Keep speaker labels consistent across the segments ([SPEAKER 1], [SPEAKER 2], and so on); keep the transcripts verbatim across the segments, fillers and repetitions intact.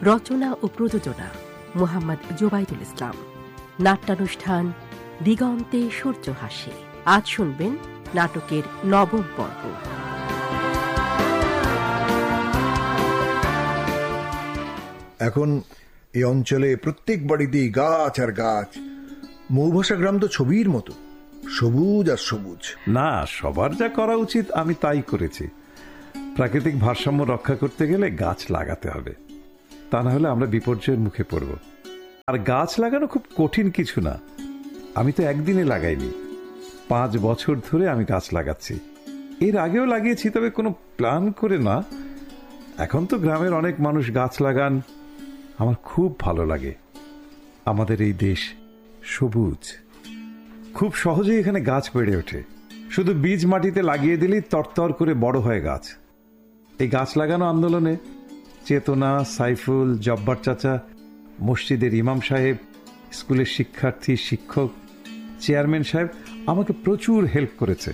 [SPEAKER 1] রচনা ও প্রযোজনা মোহাম্মদ জোবাইদুল ইসলাম। নাট্যানুষ্ঠান দিগন্তে সূর্য হাসে। আজ শুনবেন নাটকের নবম পর্ব।
[SPEAKER 2] এখন এই অঞ্চলে প্রত্যেক বাড়িতেই গাছ আর গাছ। মৌভাষা গ্রাম তো ছবির মতো, সবুজ আর সবুজ।
[SPEAKER 3] না, সবার যা করা উচিত আমি তাই করেছি। প্রাকৃতিক ভারসাম্য রক্ষা করতে গেলে গাছ লাগাতে হবে, তা না হলে আমরা বিপর্যয়ের মুখে পড়ব। আর গাছ লাগানো খুব কঠিন কিছু না। আমি তো একদিনে লাগাইনি, পাঁচ বছর ধরে আমি গাছ লাগাচ্ছি। এর আগেও লাগিয়েছি, তবে কোনো প্ল্যান করে না। এখন তো গ্রামের অনেক মানুষ গাছ লাগান, আমার খুব ভালো লাগে। আমাদের এই দেশ সবুজ, খুব সহজেই এখানে গাছ বেড়ে ওঠে। শুধু বীজ মাটিতে লাগিয়ে দিলেই তরতর করে বড় হয় গাছ। এই গাছ লাগানো আন্দোলনে চেতনা, সাইফুল, জব্বার চাচা, মসজিদের ইমাম সাহেব, স্কুলের শিক্ষার্থী, শিক্ষক, চেয়ারম্যান সাহেব আমাকে প্রচুর হেল্প করেছে।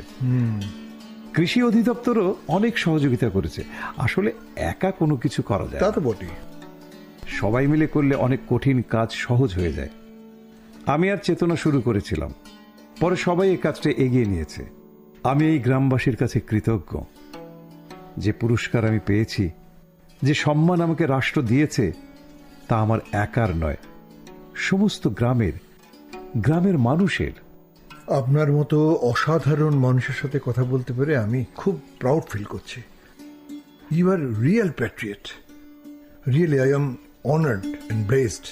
[SPEAKER 3] কৃষি অধিদপ্তরও অনেক সহযোগিতা করেছে। আসলে একা কোনো কিছু করা যায়
[SPEAKER 2] তা তো বটেই।
[SPEAKER 3] সবাই মিলে করলে অনেক কঠিন কাজ সহজ হয়ে যায়। আমি আর চেতনা শুরু করেছিলাম, পরে সবাই এই কাজটা এগিয়ে নিয়েছে। আমি এই গ্রামবাসীর কাছে কৃতজ্ঞ। যে পুরস্কার আমি পেয়েছি, যে সম্মান আমাকে রাষ্ট্র দিয়েছে, তা আমার একার নয়, সমস্ত গ্রামের গ্রামের মানুষের।
[SPEAKER 2] আপনার মতো অসাধারণ মানুষের সাথে কথা বলতে পেরে আমি খুব প্রাউড ফিল করছি। You R real Patriot. Really I am honoured and blessed.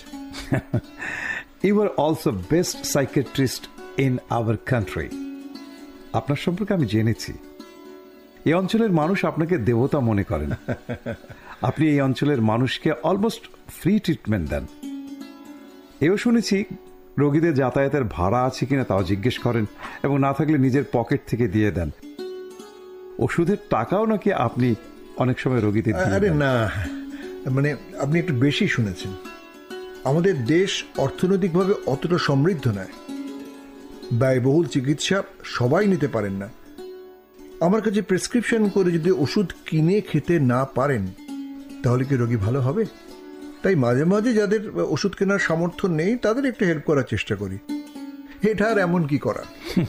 [SPEAKER 3] You are also best psychiatrist in our country. আপনার সম্পর্কে আমি জেনেছি। এই অঞ্চলের মানুষ আপনাকে দেবতা মনে করেন। আপনি এই অঞ্চলের মানুষকে অলমোস্ট ফ্রি ট্রিটমেন্ট দেন। এও শুনেছি রোগীদের যাতায়াতের ভাড়া আছে কিনা তাও জিজ্ঞেস করেন, এবং না থাকলে নিজের পকেট থেকে দিয়ে দেন। ওষুধের টাকাও নাকি আপনি অনেক সময় রোগীদের দিয়ে দেন।
[SPEAKER 2] আরে না, মানে আপনি একটু বেশি শুনেছেন। আমাদের দেশ অর্থনৈতিকভাবে অতটা সমৃদ্ধ নয়। ব্যয়বহুল চিকিৎসা সবাই নিতে পারেন না। আমার কাছে প্রেসক্রিপশন করে যদি ওষুধ কিনে খেতে না পারেন, তাহলে কি রোগী ভালো হবে? তাই মাঝে মাঝে যাদের ওষুধ কেনার সামর্থ্য নেই, তাদের একটু হেল্প করার চেষ্টা করি। এটা আর এমন কি করা।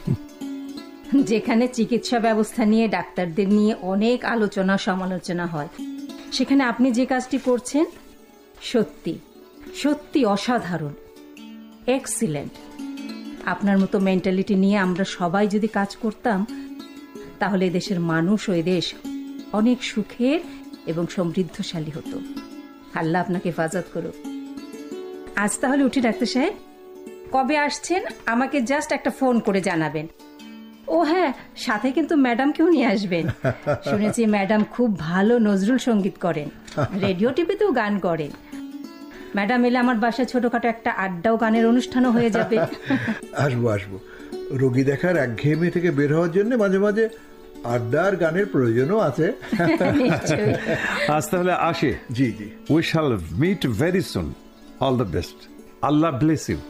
[SPEAKER 4] যেখানে চিকিৎসা ব্যবস্থা নিয়ে ডাক্তারদের নিয়ে অনেক আলোচনা সমালোচনা হয়, সেখানে আপনি যে কাজটি করছেন সত্যি সত্যি অসাধারণ, এক্সিলেন্ট। আপনার মতো মেন্টালিটি নিয়ে আমরা সবাই যদি কাজ করতাম, তাহলে দেশের মানুষ ও দেশ অনেক সুখের এবং সমৃদ্ধশালী হতো। আল্লাহ আপনাকে হেফাজত করুক। আজ তাহলে উঠি ডাক্তার সাহেব। কবে আসছেন আমাকে জাস্ট একটা ফোন করে জানাবেন। ও হ্যাঁ, সাথে কিন্তু ম্যাডামকেও নিয়ে আসবেন। শুনেছি ম্যাডাম খুব ভালো নজরুল সঙ্গীত করেন, রেডিও টিভিতেও গান করেন। ম্যাডাম এলে আমার বাসায় ছোটখাটো একটা আড্ডাও গানের অনুষ্ঠানও হয়ে যাবে।
[SPEAKER 2] আসবো আসবো। রোগী দেখার একঘেয়েমি থেকে বের হওয়ার জন্য মাঝে মাঝে আড্ডার গানের প্রয়োজনও আছে।
[SPEAKER 3] আজ তাহলে আসে।
[SPEAKER 2] জি জি,
[SPEAKER 3] we shall meet very soon. All the best. Allah bless you.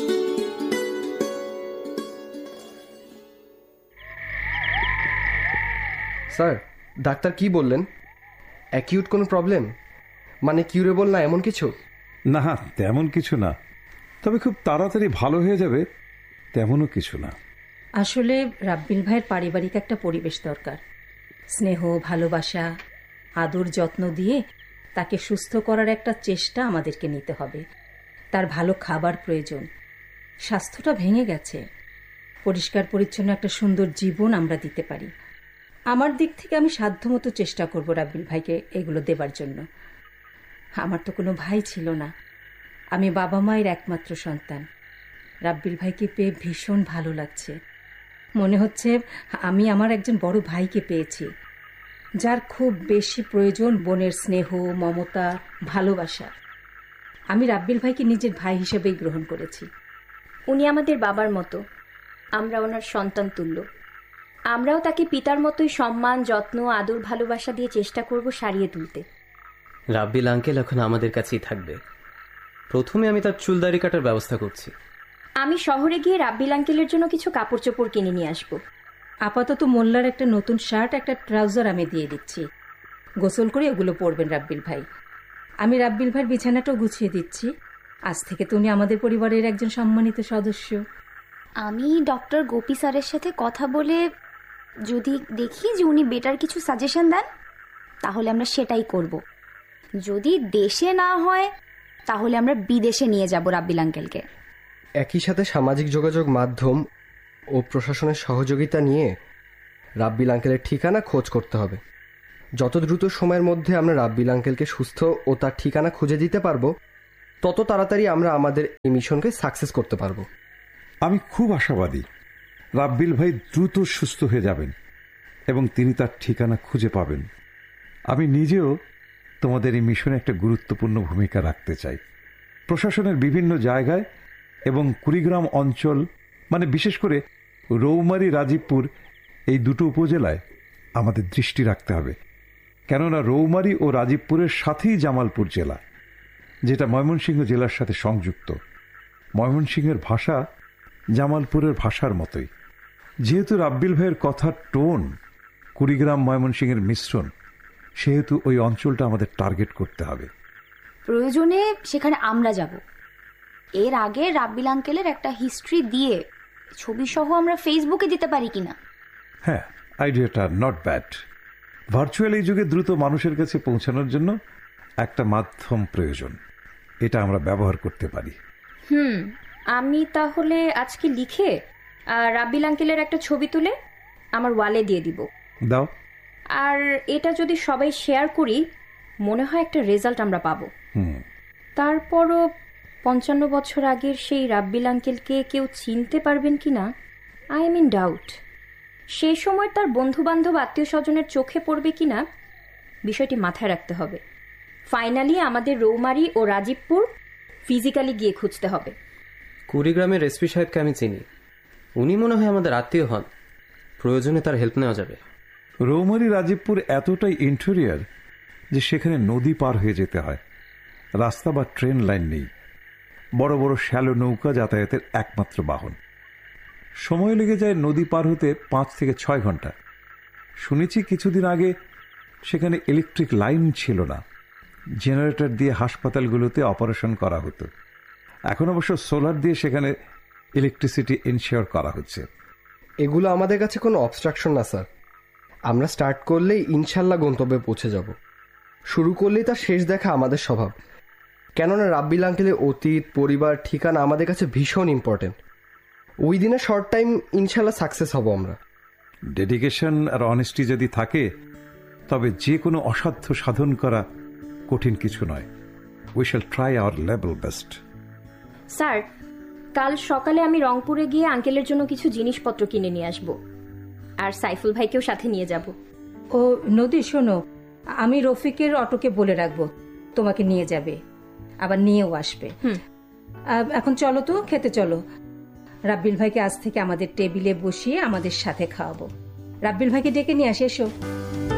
[SPEAKER 5] Sir, doctor কি বললেন? অ্যাকিউট কোনো প্রবলেম? মানে কিউরেবল না এমন কিছু?
[SPEAKER 3] না, তেমন কিছু না, তবে খুব তাড়াতাড়ি ভালো হয়ে যাবে তেমনও কিছু না।
[SPEAKER 4] আসলে রাব্বিল ভাইয়ের পারিবারিক একটা পরিবেশ দরকার। স্নেহ, ভালোবাসা, আদর যত্ন দিয়ে তাকে সুস্থ করার একটা চেষ্টা আমাদেরকে নিতে হবে। তার ভালো খাবার প্রয়োজন। স্বাস্থ্যটা ভেঙে গেছে। পরিষ্কার পরিচ্ছন্ন একটা সুন্দর জীবন আমরা দিতে পারি। আমার দিক থেকে আমি সাধ্যমতো চেষ্টা করব রাব্বিল ভাইকে এগুলো দেবার জন্য। আমার তো কোনো ভাই ছিল না, আমি বাবা মায়ের একমাত্র সন্তান। রাব্বিল ভাইকে পেয়ে ভীষণ ভালো লাগছে। মনে হচ্ছে আমি আমার একজন বড় ভাইকে পেয়েছি, যার খুব বেশি প্রয়োজন বোনের স্নেহ, মমতা, ভালোবাসা। আমি রাব্বিল ভাইকে নিজের ভাই হিসেবেই গ্রহণ করেছি।
[SPEAKER 6] উনি আমাদের বাবার মতো, আমরা ওনার সন্তান তুল্য। আমরাও তাকে পিতার মতোই সম্মান, যত্ন, আদর, ভালোবাসা দিয়ে চেষ্টা করব সারিয়ে তুলতে।
[SPEAKER 7] রাব্বিল আঙ্কেল এখন আমাদের কাছেই থাকবে। প্রথমে আমি তার চুলদাড়ি কাটার ব্যবস্থা করছি।
[SPEAKER 6] আমি শহরে গিয়ে রাব্বিল আঙ্কেলের জন্য কিছু কাপড় চোপড় কিনে নিয়ে আসবো।
[SPEAKER 4] আপাতত মোল্লার একটা নতুন শার্ট, একটা ট্রাউজার আমি দিয়ে দিচ্ছি। গোসল করে ওগুলো পরবেন রাব্বিল ভাই। আমি রাব্বিল ভাইয়ের বিছানাটাও গুছিয়ে দিচ্ছি। আজ থেকে তো উনি আমাদের পরিবারের একজন সম্মানিত সদস্য।
[SPEAKER 6] আমি ডক্টর গোপী স্যারের সাথে কথা বলে যদি দেখি যে উনি বেটার কিছু সাজেশন দেন তাহলে আমরা সেটাই করব। যদি দেশে না হয় তাহলে আমরা বিদেশে নিয়ে যাব রাব্বিল আঙ্কেলকে।
[SPEAKER 5] একই সাথে সামাজিক যোগাযোগ মাধ্যম ও প্রশাসনের সহযোগিতা নিয়ে রাব্বিল আঙ্কেলের ঠিকানা খোঁজ করতে হবে। যত দ্রুত সময়ের মধ্যে আমরা রাব্বিল আঙ্কেলকে সুস্থ ও তার ঠিকানা খুঁজে দিতে পারবো তত তাড়াতাড়ি আমরা আমাদের এই মিশনকে সাকসেস করতে পারবো।
[SPEAKER 3] আমি খুব আশাবাদী রাব্বিল ভাই দ্রুত সুস্থ হয়ে যাবেন এবং তিনি তার ঠিকানা খুঁজে পাবেন। আমি নিজেও তোমাদের এই মিশনে একটা গুরুত্বপূর্ণ ভূমিকা রাখতে চাই। প্রশাসনের বিভিন্ন জায়গায় এবং কুড়িগ্রাম অঞ্চল, মানে বিশেষ করে রৌমারী, রাজীবপুর এই দুটো উপজেলায় আমাদের দৃষ্টি রাখতে হবে, কেননা রৌমারী ও রাজীবপুরের সাথেই জামালপুর জেলা, যেটা ময়মনসিংহ জেলার সাথে সংযুক্ত। ময়মনসিংহের ভাষা জামালপুরের ভাষার মতোই। যেহেতু রাব্বিল ভাইয়ের কথার টোন কুড়িগ্রাম ময়মনসিংহের মিশ্রণ, সেহেতু ওই অঞ্চলটা আমাদের টার্গেট করতে হবে।
[SPEAKER 6] প্রয়োজনে সেখানে আমরা যাব। এর আগে রাব্বিল আঙ্কেলের একটা হিস্ট্রি দিয়ে ছবি সহ আমরা ফেসবুকে দিতে পারি কিনা?
[SPEAKER 3] হ্যাঁ, আইডিয়াটা নট ব্যাড। ভার্চুয়াল এই যুগে দ্রুত মানুষের কাছে পৌঁছানোর জন্য একটা মাধ্যম প্রয়োজন, এটা আমরা ব্যবহার করতে পারি।
[SPEAKER 6] হুম আমি তাহলে আজকে লিখে রাব্বিল আঙ্কেলের একটা ছবি তুলে আমার ওয়ালে দিয়ে দিব।
[SPEAKER 3] দাও।
[SPEAKER 6] আর এটা যদি সবাই শেয়ার করি মনে হয় একটা রেজাল্ট আমরা পাবো। তারপরও পঞ্চান্ন বছর আগের সেই রাব্বিল আঙ্কেলকে কেউ চিনতে পারবেন কিনা আই এম ইন ডাউট। সেই সময় তার বন্ধু বান্ধব আত্মীয় স্বজনের চোখে পড়বে কিনা বিষয়টি মাথায় রাখতে হবে। ফাইনালি আমাদের রৌমারী ও রাজীবপুর ফিজিক্যালি গিয়ে খুঁজতে হবে।
[SPEAKER 7] কুড়িগ্রামের এসপি সাহেবকে আমি চিনি, উনি মনে হয় আমাদের আত্মীয় হন, প্রয়োজনে তার হেল্প নেওয়া যাবে।
[SPEAKER 3] রৌমারী রাজীবপুর এতটাই ইন্টেরিয়র যে সেখানে নদী পার হয়ে যেতে হয়, রাস্তা বা ট্রেন লাইন নেই। বড় বড় শ্যালো নৌকা যাতায়াতের একমাত্র বাহন। সময় লেগে যায় নদী পার হতে পাঁচ থেকে ছয় ঘন্টা। শুনেছি কিছুদিন আগে সেখানে ইলেকট্রিক লাইন ছিল না, জেনারেটর দিয়ে হাসপাতালগুলোতে অপারেশন করা হতো। এখন অবশ্য সোলার দিয়ে সেখানে ইলেকট্রিসিটি ইনশিওর করা হচ্ছে।
[SPEAKER 5] এগুলো আমাদের কাছে কোনো অবস্ট্রাকশন না স্যার। আমরা স্টার্ট করলেই ইনশাল্লাহ গন্তব্যে পৌঁছে যাব। শুরু করলেই তার শেষ দেখা আমাদের স্বভাব। কেননা রাব্বিল আঙ্কেলের অতীত, পরিবার, ঠিকানা আমাদের কাছে ভীষণ ইম্পর্টেন্ট। ওই দিনে শর্ট টাইম ইনশাল্লাহ সাকসেস হব আমরা।
[SPEAKER 3] ডেডিকেশন আর অনেস্টি যদি থাকে তবে যে কোনো অসাধ্য সাধন করা কঠিন কিছু নয়। We shall try our level best.
[SPEAKER 6] Sir, কাল সকালে আমি রংপুরে গিয়ে আঙ্কেলের জন্য কিছু জিনিসপত্র কিনে নিয়ে আসব, আর সাইফুল ভাইকেও সাথে নিয়ে যাব।
[SPEAKER 4] ও নদী, শোনো, আমি রফিকের অটোকে বলে রাখবো তোমাকে নিয়ে যাবে, আবার নিয়েও আসবে। এখন চলো তো, খেতে চলো। রাব্বিল ভাইকে আজ থেকে আমাদের টেবিলে বসিয়ে আমাদের সাথে খাওয়াবো। রাব্বিল ভাইকে ডেকে নিয়ে আসে। এসো।